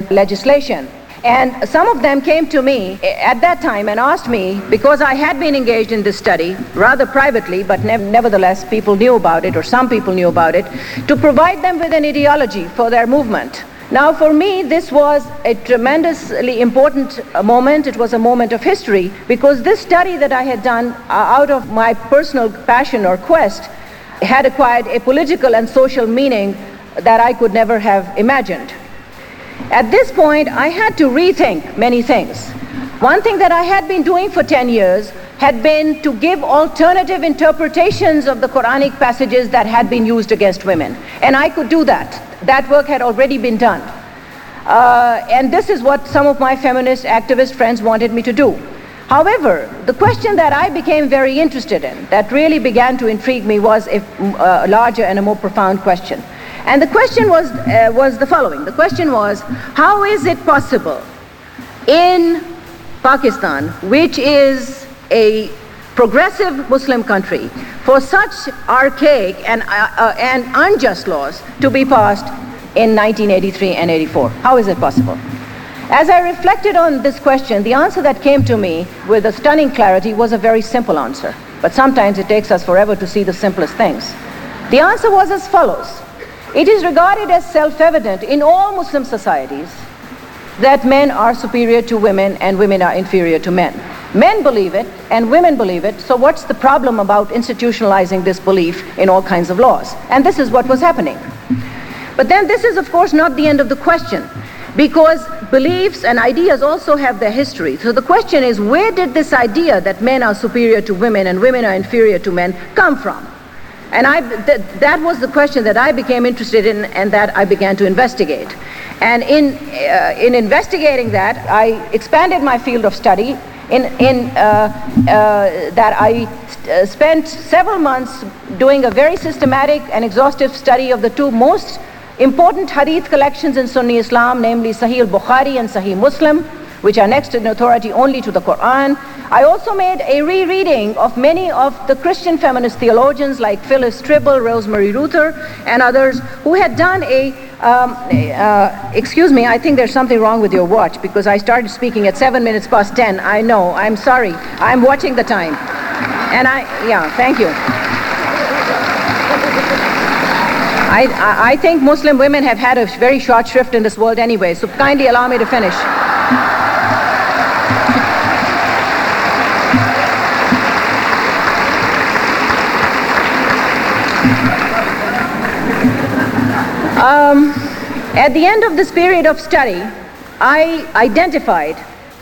legislation. And some of them came to me at that time and asked me, because I had been engaged in this study, rather privately, but nevertheless people knew about it, or some people knew about it, to provide them with an ideology for their movement. Now for me, this was a tremendously important moment. It was a moment of history, because this study that I had done out of my personal passion or quest had acquired a political and social meaning that I could never have imagined. At this point, I had to rethink many things. One thing that I had been doing for 10 years had been to give alternative interpretations of the Quranic passages that had been used against women. And I could do that. That work had already been done. And this is what some of my feminist activist friends wanted me to do. However, the question that I became very interested in, that really began to intrigue me, was a larger and a more profound question. And the question was the following. The question was, how is it possible in Pakistan, which is a progressive Muslim country, for such archaic and unjust laws to be passed in 1983 and 84? How is it possible? As I reflected on this question, the answer that came to me with a stunning clarity was a very simple answer. But sometimes it takes us forever to see the simplest things. The answer was as follows. It is regarded as self-evident in all Muslim societies that men are superior to women and women are inferior to men. Men believe it and women believe it, so what's the problem about institutionalizing this belief in all kinds of laws? And this is what was happening. But then this is, of course, not the end of the question, because beliefs and ideas also have their history. So the question is, where did this idea that men are superior to women and women are inferior to men come from? And that was the question that I became interested in and that I began to investigate. And in investigating that, I expanded my field of study that I spent several months doing a very systematic and exhaustive study of the two most important hadith collections in Sunni Islam, namely Sahih al-Bukhari and Sahih Muslim, which are next in authority only to the Quran. I also made a rereading of many of the Christian feminist theologians like Phyllis Tribble, Rosemary Ruther, and others who had done excuse me, I think there's something wrong with your watch, because I started speaking at 7 minutes past 10. I know, I'm sorry. I'm watching the time. And thank you. I think Muslim women have had a very short shrift in this world anyway, so kindly allow me to finish. At the end of this period of study, I identified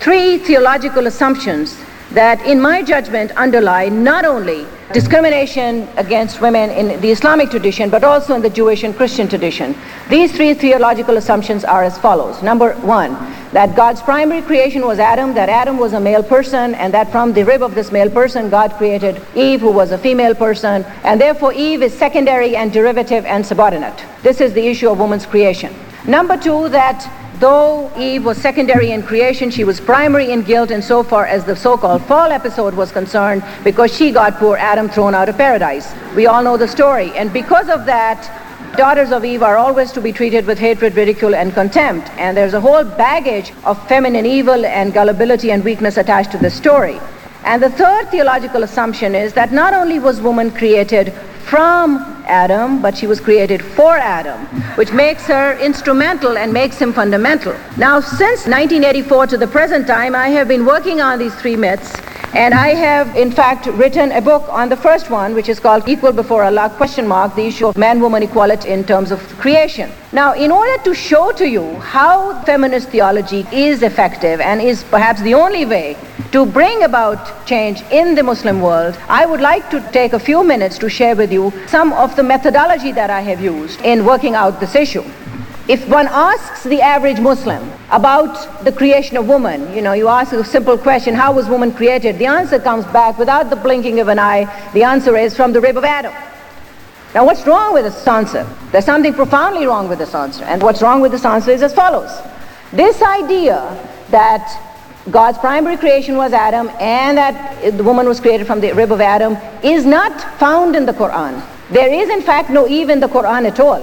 3 theological assumptions that, in my judgment, underlie not only discrimination against women in the Islamic tradition, but also in the Jewish and Christian tradition. These 3 theological assumptions are as follows. Number 1, that God's primary creation was Adam, that Adam was a male person, and that from the rib of this male person, God created Eve, who was a female person, and therefore Eve is secondary and derivative and subordinate. This is the issue of woman's creation. Number 2, that though Eve was secondary in creation, she was primary in guilt insofar as the so-called fall episode was concerned, because she got poor Adam thrown out of paradise. We all know the story. And because of that, daughters of Eve are always to be treated with hatred, ridicule, and contempt. And there's a whole baggage of feminine evil and gullibility and weakness attached to this story. And the third theological assumption is that not only was woman created from Adam, but she was created for Adam, which makes her instrumental and makes him fundamental. Now, since 1984 to the present time, I have been working on these 3 myths, and I have, in fact, written a book on the first one, which is called Equal Before Allah, the issue of man-woman equality in terms of creation. Now, in order to show to you how feminist theology is effective and is perhaps the only way to bring about change in the Muslim world, I would like to take a few minutes to share with you some of the methodology that I have used in working out this issue. If one asks the average Muslim about the creation of woman, you ask a simple question, how was woman created? The answer comes back without the blinking of an eye. The answer is from the rib of Adam. Now, what's wrong with this answer? There's something profoundly wrong with this answer. And what's wrong with this answer is as follows. This idea that God's primary creation was Adam and that the woman was created from the rib of Adam is not found in the Quran. There is, in fact, no Eve in the Quran at all.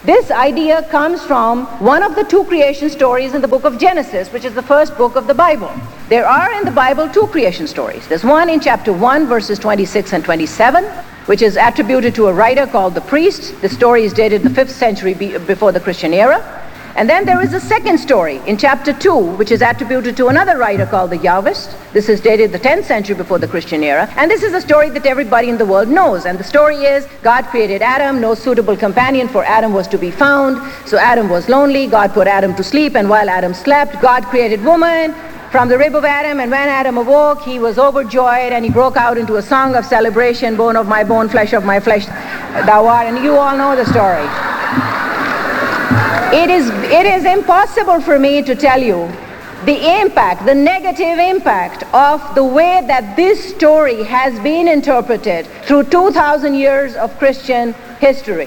This idea comes from one of the two creation stories in the book of Genesis, which is the first book of the Bible. There are in the Bible two creation stories. There's one in chapter 1, verses 26 and 27, which is attributed to a writer called the Priest. The story is dated the 5th century before the Christian era. And then there is a second story in chapter 2, which is attributed to another writer called the Yahwist. This is dated the 10th century before the Christian era. And this is a story that everybody in the world knows. And the story is, God created Adam. No suitable companion for Adam was to be found. So Adam was lonely. God put Adam to sleep. And while Adam slept, God created woman from the rib of Adam. And when Adam awoke, he was overjoyed, and he broke out into a song of celebration. Bone of my bone, flesh of my flesh, thou art. And you all know the story. It is impossible for me to tell you the impact, the negative impact of the way that this story has been interpreted through 2,000 years of Christian history.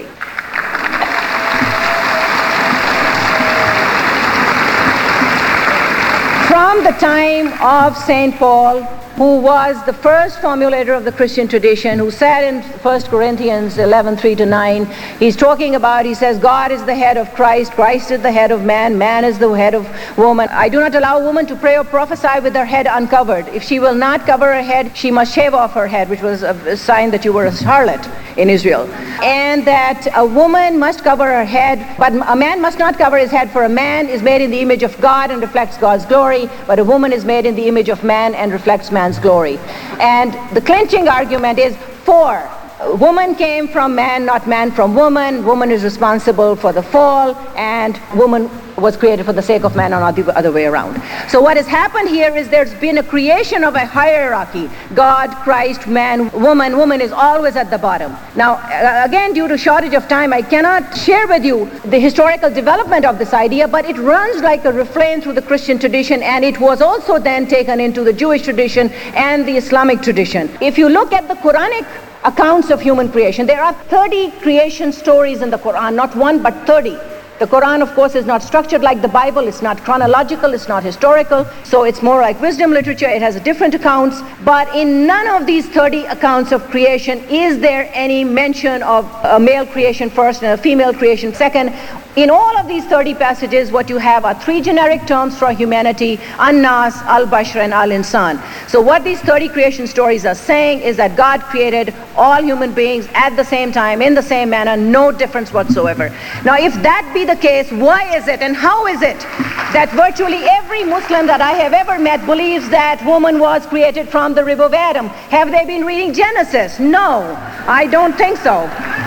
From the time of St. Paul, who was the first formulator of the Christian tradition, who said in 1 Corinthians 11:3-9, he's talking about, he says, God is the head of Christ, Christ is the head of man, man is the head of woman. I do not allow a woman to pray or prophesy with her head uncovered. If she will not cover her head, she must shave off her head, which was a sign that you were a harlot in Israel. And that a woman must cover her head, but a man must not cover his head, for a man is made in the image of God and reflects God's glory, but a woman is made in the image of man and reflects man's glory. And the clinching argument is, for woman came from man, not man from woman. Woman is responsible for the fall, and woman was created for the sake of man, and not the other way around. So what has happened here is there's been a creation of a hierarchy. God, Christ, man, woman. Woman is always at the bottom. Now, again, due to shortage of time, I cannot share with you the historical development of this idea, but it runs like a refrain through the Christian tradition, and it was also then taken into the Jewish tradition and the Islamic tradition. If you look at the Quranic accounts of human creation, there are 30 creation stories in the Quran, not one but 30. The Quran, of course, is not structured like the Bible. It's not chronological. It's not historical. So it's more like wisdom literature. It has different accounts. But in none of these 30 accounts of creation is there any mention of a male creation first and a female creation second. In all of these 30 passages, what you have are three generic terms for humanity: An-Nas, Al-Bashar, and Al-Insan. So what these 30 creation stories are saying is that God created all human beings at the same time, in the same manner, no difference whatsoever. Now, if that be the case, why is it and how is it that virtually every Muslim that I have ever met believes that woman was created from the rib of Adam? Have they been reading Genesis? No, I don't think so.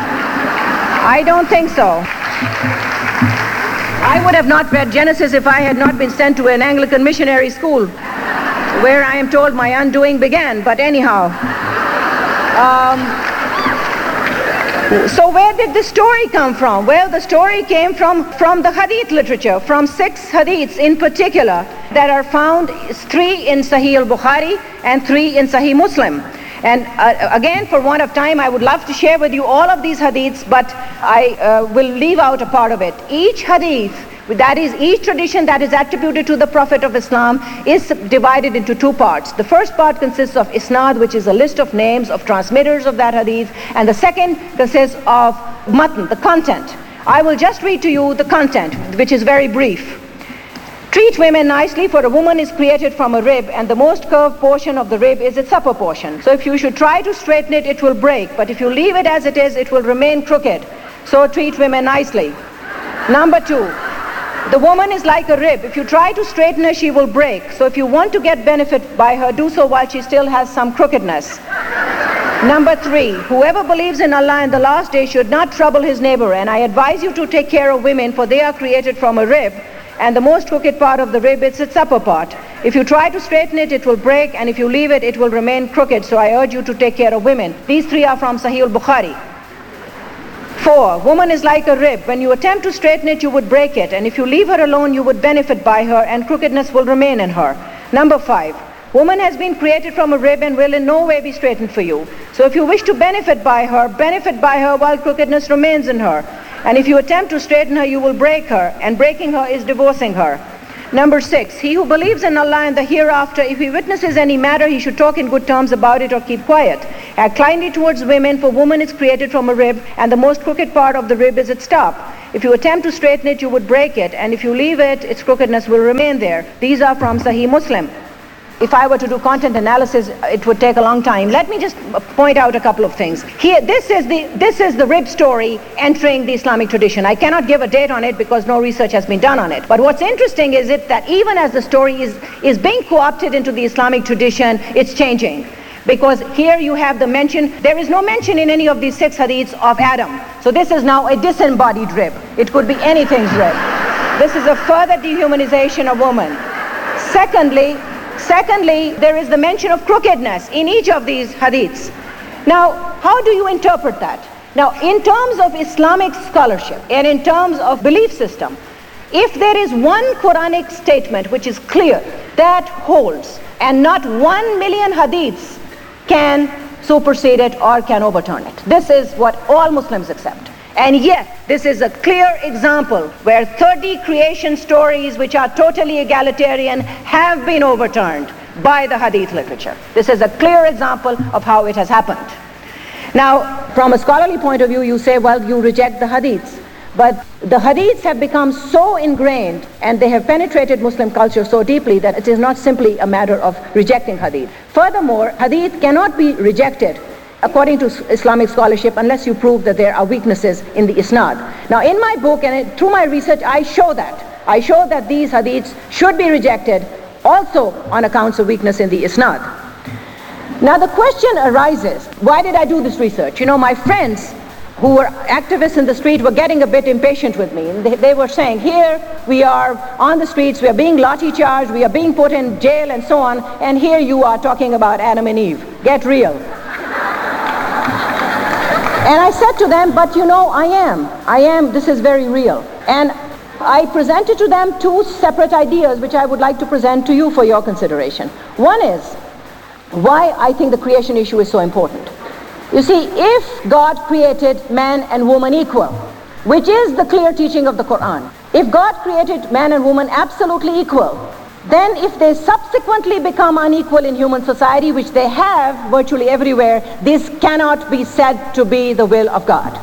I don't think so. I would have not read Genesis if I had not been sent to an Anglican missionary school, where I am told my undoing began. But anyhow, so where did the story come from? Well, the story came from the Hadith literature, from 6 Hadiths in particular that are found, 3 in Sahih al-Bukhari and 3 in Sahih Muslim. And again, for want of time, I would love to share with you all of these hadiths, but I will leave out a part of it. Each hadith, that is, each tradition that is attributed to the Prophet of Islam, is divided into 2 parts. The first part consists of isnad, which is a list of names of transmitters of that hadith, and the second consists of matn, the content. I will just read to you the content, which is very brief. Treat women nicely, for a woman is created from a rib, and the most curved portion of the rib is its upper portion. So if you should try to straighten it, it will break. But if you leave it as it is, it will remain crooked. So treat women nicely. Number 2, the woman is like a rib. If you try to straighten her, she will break. So if you want to get benefit by her, do so while she still has some crookedness. Number 3, whoever believes in Allah and the last day should not trouble his neighbor. And I advise you to take care of women, for they are created from a rib, and the most crooked part of the rib is its upper part. If you try to straighten it, it will break, and if you leave it, it will remain crooked. So I urge you to take care of women. These 3 are from Sahih al-Bukhari. 4, woman is like a rib. When you attempt to straighten it, you would break it, and if you leave her alone, you would benefit by her, and crookedness will remain in her. Number 5, woman has been created from a rib and will in no way be straightened for you. So if you wish to benefit by her while crookedness remains in her. And if you attempt to straighten her, you will break her, and breaking her is divorcing her. Number 6, he who believes in Allah and the hereafter, if he witnesses any matter, he should talk in good terms about it or keep quiet. Act kindly towards women, for woman is created from a rib, and the most crooked part of the rib is its top. If you attempt to straighten it, you would break it, and if you leave it, its crookedness will remain there. These are from Sahih Muslim. If I were to do content analysis, it would take a long time. Let me just point out a couple of things. Here, this is the rib story entering the Islamic tradition. I cannot give a date on it because no research has been done on it. But what's interesting is that even as the story is being co-opted into the Islamic tradition, it's changing. Because here you have the mention, there is no mention in any of these 6 hadiths of Adam. So this is now a disembodied rib. It could be anything's rib. This is a further dehumanization of woman. Secondly, there is the mention of crookedness in each of these hadiths. Now, how do you interpret that? Now, in terms of Islamic scholarship and in terms of belief system, if there is one Quranic statement which is clear, that holds, and not 1 million hadiths can supersede it or can overturn it. This is what all Muslims accept. And yet, this is a clear example where 30 creation stories which are totally egalitarian have been overturned by the hadith literature. This is a clear example of how it has happened. Now, from a scholarly point of view, you say, well, you reject the hadiths. But the hadiths have become so ingrained and they have penetrated Muslim culture so deeply that it is not simply a matter of rejecting hadith. Furthermore, hadith cannot be rejected according to Islamic scholarship unless you prove that there are weaknesses in the isnad. Now in my book and through my research, I show that these hadiths should be rejected also on accounts of weakness in the isnad. Now the question arises, why did I do this research? You know, my friends who were activists in the street were getting a bit impatient with me. They were saying, here we are on the streets, we are being lathi charged, we are being put in jail and so on, and here you are talking about Adam and Eve. Get real. And I said to them, but you know, I am, this is very real. And I presented to them 2 separate ideas which I would like to present to you for your consideration. One is why I think the creation issue is so important. You see, if God created man and woman equal, which is the clear teaching of the Quran, if God created man and woman absolutely equal, then if they subsequently become unequal in human society, which they have virtually everywhere, this cannot be said to be the will of God.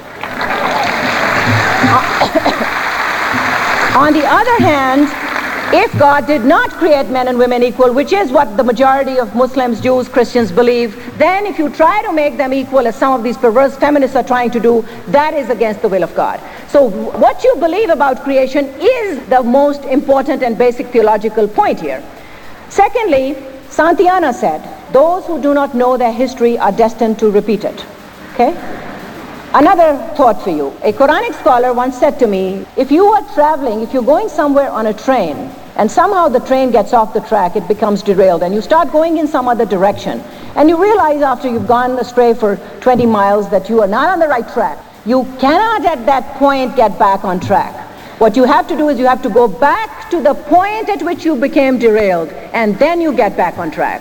On the other hand, if God did not create men and women equal, which is what the majority of Muslims, Jews, Christians believe, then if you try to make them equal, as some of these perverse feminists are trying to do, that is against the will of God. So what you believe about creation is the most important and basic theological point here. Secondly, Santayana said, those who do not know their history are destined to repeat it. Okay? Another thought for you. A Quranic scholar once said to me, if you are traveling, if you're going somewhere on a train, and somehow the train gets off the track, it becomes derailed, and you start going in some other direction, and you realize after you've gone astray for 20 miles that you are not on the right track, you cannot at that point get back on track. What you have to do is you have to go back to the point at which you became derailed, and then you get back on track.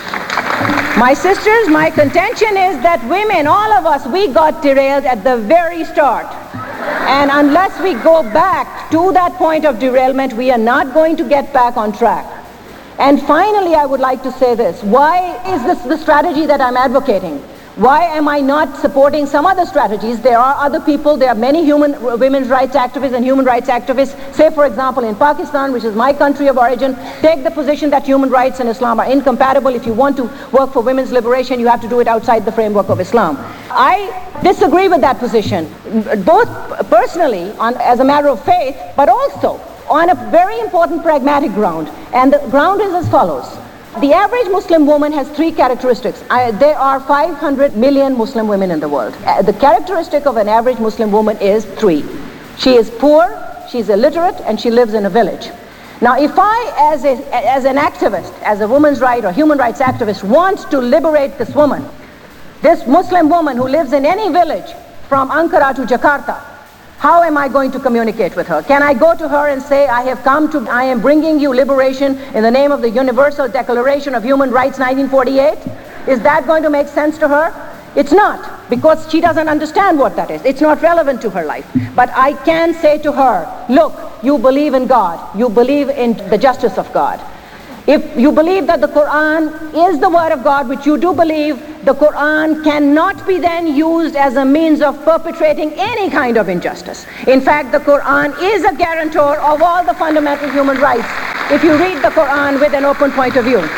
My sisters, my contention is that women, all of us, we got derailed at the very start. And unless we go back to that point of derailment, we are not going to get back on track. And finally, I would like to say this. Why is this the strategy that I'm advocating? Why am I not supporting some other strategies? There are other people, there are many women's rights activists and human rights activists. Say, for example, in Pakistan, which is my country of origin, take the position that human rights and Islam are incompatible. If you want to work for women's liberation, you have to do it outside the framework of Islam. I disagree with that position, both personally, as a matter of faith, but also on a very important pragmatic ground. And the ground is as follows. The average Muslim woman has 3 characteristics. There are 500 million Muslim women in the world. The characteristic of an average Muslim woman is 3. She is poor, she's illiterate, and she lives in a village. Now, if I, as an activist, as a women's rights or human rights activist, want to liberate this woman, this Muslim woman who lives in any village from Ankara to Jakarta, how am I going to communicate with her? Can I go to her and say, I am bringing you liberation in the name of the Universal Declaration of Human Rights 1948? Is that going to make sense to her? It's not, because she doesn't understand what that is. It's not relevant to her life. But I can say to her, look, you believe in God. You believe in the justice of God. If you believe that the Quran is the word of God, which you do believe, the Quran cannot be then used as a means of perpetrating any kind of injustice. In fact, the Quran is a guarantor of all the fundamental human rights if you read the Quran with an open point of view.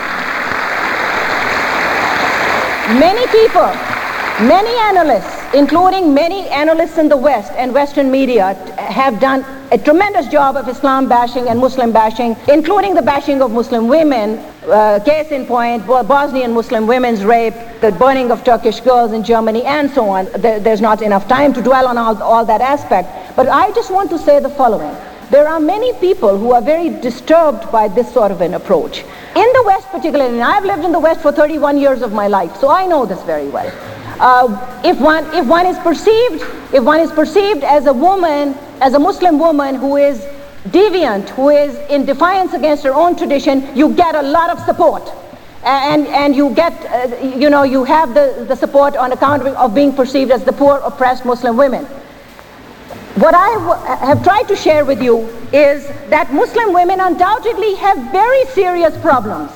Many people, many analysts, including many analysts in the West and Western media, have done a tremendous job of Islam bashing and Muslim bashing, including the bashing of Muslim women. Case in point, Bosnian Muslim women's rape, the burning of Turkish girls in Germany, and so on. There's not enough time to dwell on all that aspect. But I just want to say the following. There are many people who are very disturbed by this sort of an approach. In the West particularly, and I've lived in the West for 31 years of my life, so I know this very well. If one is perceived as a woman, as a Muslim woman who is deviant, who is in defiance against her own tradition, you get a lot of support. And you get, you have the support on account of being perceived as the poor, oppressed Muslim women. What I have tried to share with you is that Muslim women undoubtedly have very serious problems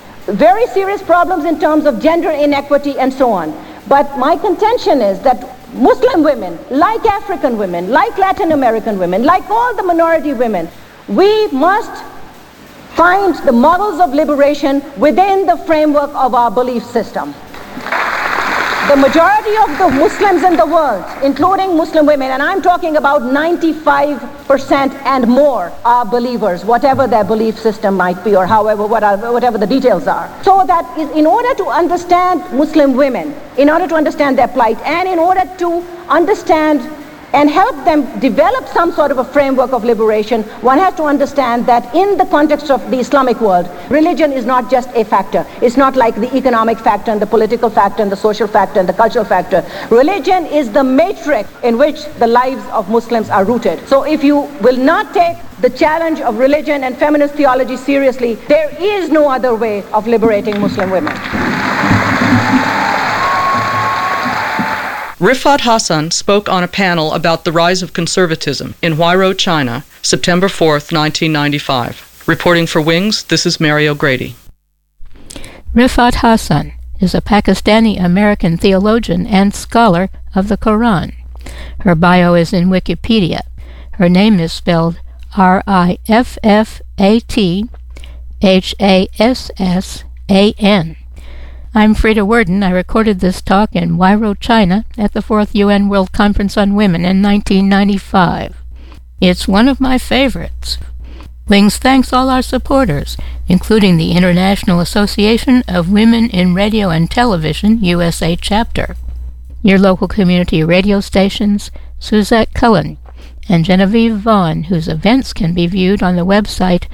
in terms of gender inequity and so on. But my contention is that Muslim women, like African women, like Latin American women, like all the minority women, we must find the models of liberation within the framework of our belief system. The majority of the Muslims in the world, including Muslim women, and I'm talking about 95% and more, are believers, whatever their belief system might be, or whatever the details are. So that in order to understand Muslim women, in order to understand their plight, and in order to understand and help them develop some sort of a framework of liberation, one has to understand that in the context of the Islamic world, religion is not just a factor. It's not like the economic factor and the political factor and the social factor and the cultural factor. Religion is the matrix in which the lives of Muslims are rooted. So if you will not take the challenge of religion and feminist theology seriously, there is no other way of liberating Muslim women. Rifat Hassan spoke on a panel about the rise of conservatism in Huairou, China, September 4th, 1995. Reporting for Wings, this is Mary O'Grady. Rifat Hassan is a Pakistani-American theologian and scholar of the Quran. Her bio is in Wikipedia. Her name is spelled RiffatHassan. I'm Frida Worden. I recorded this talk in Huairou, China, at the 4th UN World Conference on Women in 1995. It's one of my favorites. Wings thanks all our supporters, including the International Association of Women in Radio and Television, USA Chapter, your local community radio stations, Suzette Cullen, and Genevieve Vaughn, whose events can be viewed on the website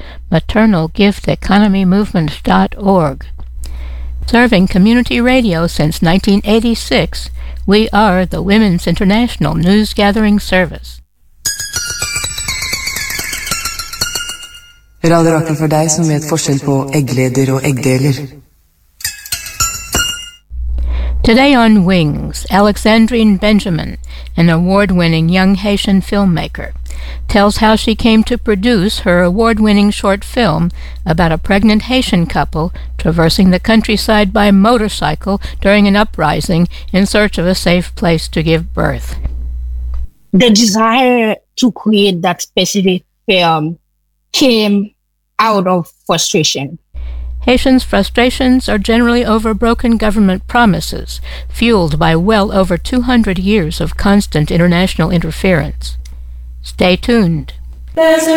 maternalgifteconomymovement.org. Serving community radio since 1986, we are the Women's International News Gathering Service. Radio Rakel for deg som vet forskjell på eggleder og eggdeler. Today on Wings, Alexandrine Benjamin, an award-winning young Haitian filmmaker, tells how she came to produce her award-winning short film about a pregnant Haitian couple traversing the countryside by motorcycle during an uprising in search of a safe place to give birth. The desire to create that specific film came out of frustration. Haitians' frustrations are generally over broken government promises, fueled by well over 200 years of constant international interference. Stay tuned.